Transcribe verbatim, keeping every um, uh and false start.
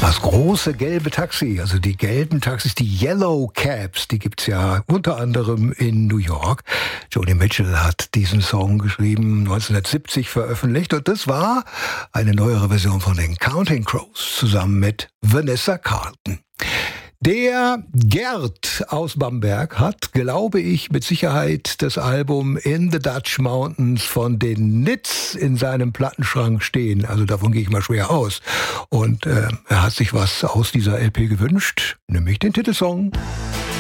Das große gelbe Taxi, also die gelben Taxis, die Yellow Cabs, die gibt's ja unter anderem in New York. Joni Mitchell hat diesen Song geschrieben, neunzehnhundertsiebzig veröffentlicht, und das war eine neuere Version von den Counting Crows zusammen mit Vanessa Carlton. Der Gerd aus Bamberg hat, glaube ich, mit Sicherheit das Album In the Dutch Mountains von den Nits in seinem Plattenschrank stehen. Also davon gehe ich mal schwer aus. Und äh, er hat sich was aus dieser L P gewünscht, nämlich den Titelsong.